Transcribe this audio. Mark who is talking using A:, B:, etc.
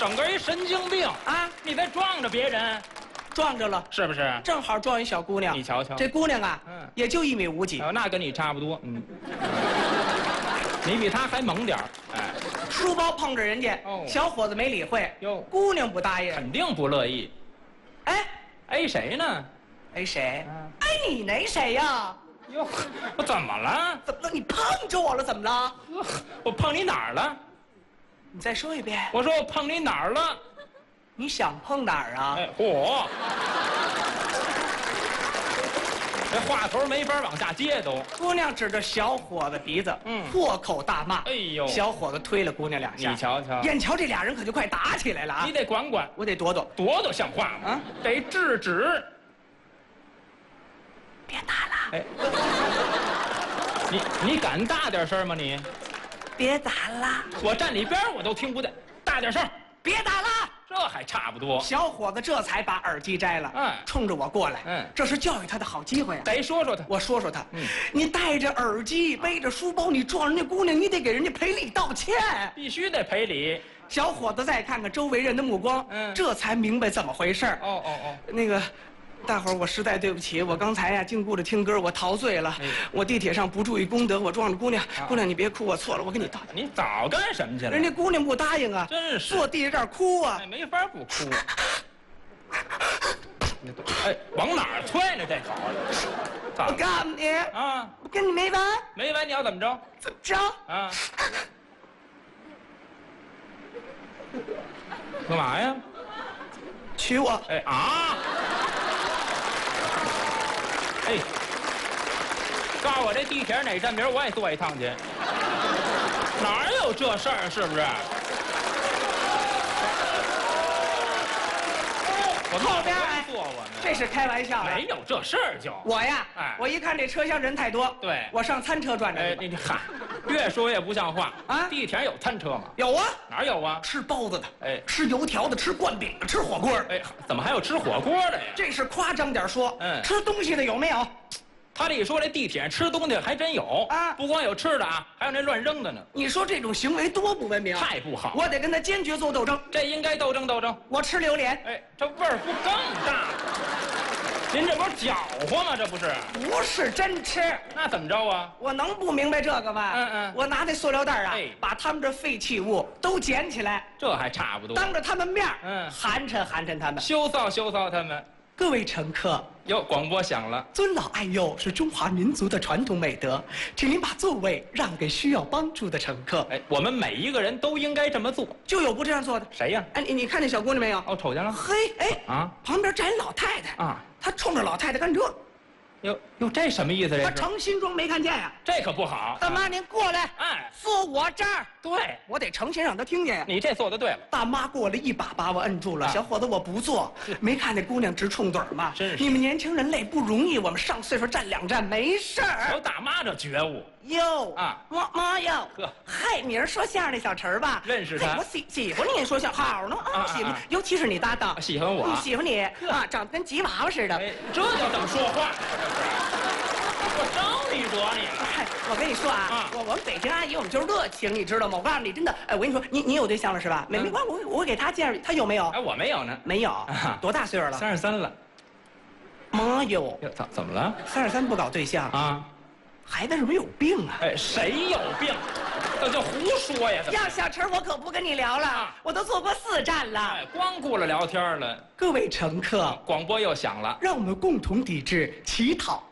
A: 整个一神经病
B: 啊！
A: 你在撞着别人，
B: 撞着了，
A: 是不是？
B: 正好撞一小姑娘。
A: 你瞧瞧，
B: 这姑娘啊，也就1.5米几，
A: 那跟你差不多，你比他还猛点儿，哎，
B: 书包碰着人家，小伙子没理会，姑娘不答应，
A: 肯定不乐意。哎谁呢？
B: 哎谁？哎你那谁呀？
A: 哟，我怎么了？
B: 怎么了？你碰着我了？怎么了？
A: 我碰你哪儿了？
B: 你再说一遍。
A: 我说我碰你哪儿了？
B: 你想碰哪儿啊？
A: 哎，嚯！这话头没法往下接都。
B: 姑娘指着小伙子鼻子，破口大骂。
A: 哎呦！
B: 小伙子推了姑娘2下。
A: 你瞧瞧，
B: 眼瞧这俩人可就快打起来了啊！
A: 你得管管，
B: 我得躲躲，
A: 躲躲像话吗？啊，得制止。
B: 别打了！
A: 哎，你敢大点声吗你？
B: 别打了！
A: 我站里边我都听不见，大点声！
B: 别打了！
A: 这还差不多。
B: 小伙子这才把耳机摘了，冲着我过来，这是教育他的好机会啊！
A: 得说说他，
B: 我说说他，你戴着耳机，背着书包，你撞人家姑娘，你得给人家赔礼道歉，
A: 必须得赔礼。
B: 小伙子再看看周围人的目光，这才明白怎么回事。那个。大伙儿，我实在对不起，我刚才呀禁锢着听歌，我陶醉了。我地铁上不注意公德，我撞着姑娘。姑娘，你别哭，我错了，我跟你道歉。
A: 你早干什么去了？
B: 人家姑娘不答应啊，
A: 真是
B: 坐地下这儿哭啊，
A: 没法不哭。哎，往哪儿窜呢？这口
B: 我告诉你啊，我跟你没完。
A: 没完，你要怎么着？
B: 怎么着？啊？
A: 干嘛呀？
B: 娶我！
A: 哎啊！哎，告诉我这地铁哪站名，我也坐一趟去。哪有这事儿？是不是？我
B: 后边
A: 坐我呢，
B: 这是开玩笑，
A: 没有这事儿就
B: 我呀，我一看这车厢人太多，
A: 对，
B: 我上餐车转转。
A: 哎，你嗨，越说越不像话啊！地铁有餐车吗？
B: 有啊，
A: 哪有啊？
B: 吃包子的，
A: 哎，
B: 吃油条的，吃灌饼的，吃火锅。
A: 哎，怎么还有吃火锅的呀？
B: 这是夸张点说，吃东西的有没有？
A: 他这一说，这地铁上吃东西还真有啊！不光有吃的啊，还有那乱扔的呢。
B: 你说这种行为多不文明，
A: 太不好！
B: 我得跟他坚决做斗争。
A: 这应该斗争斗争。
B: 我吃榴莲，
A: 哎，这味儿不更大？您这不是搅和吗？这不是？
B: 不是真吃。
A: 那怎么着啊？
B: 我能不明白这个吗？我拿那塑料袋啊，把他们这废弃物都捡起来，
A: 这还差不多。
B: 当着他们面，寒碜寒碜他们，
A: 羞臊羞臊他们。
B: 各位乘客，
A: 哟，广播响了。
B: 尊老爱幼是中华民族的传统美德，请您把座位让给需要帮助的乘客。
A: 哎，我们每一个人都应该这么做。
B: 就有不这样做的？
A: 谁呀？
B: 哎，你看那小姑娘没有？
A: 哦，瞅见了。
B: 嘿，哎啊，旁边站一老太太啊，她冲着老太太干这。
A: 哟，这什么意思？这
B: 他诚心装没看见呀，
A: 这可不好。
B: 大妈，您过来，
A: 哎，
B: 坐我这儿。
A: 对，
B: 我得诚心让他听见呀。
A: 你这做的对了。
B: 大妈过来一把把我摁住了，小伙子，我不坐。没看那姑娘直冲盹吗？
A: 真是。
B: 你们年轻人累不容易，我们上岁数站2站没事儿。
A: 有大妈这觉悟。
B: 哟啊，妈哟，嗨，你是说相声那小陈吧？
A: 认识他。
B: 我喜欢你说相声好呢啊，喜欢，尤其是你搭档，
A: 喜欢我，
B: 喜欢你啊，长得跟吉娃娃似的。
A: 这叫怎么说话？我招你惹你了？
B: 嗨，我跟你说啊，我们北京阿姨我们就是热情，你知道吗？我告诉你，真的，哎，我跟你说，你有对象了是吧？没关系，我给他介绍，他有没有？
A: 哎，我没有呢，
B: 没有。多大岁数了
A: ？33了。
B: 妈哟，
A: 怎么了
B: ？33不搞对象啊？孩子是不是有病啊？
A: 哎，谁有病？这就胡说呀！
B: 要小陈，我可不跟你聊了，我都坐过4站了。
A: 哎，光顾了聊天了。
B: 各位乘客，
A: 广播又响了，
B: 让我们共同抵制乞讨、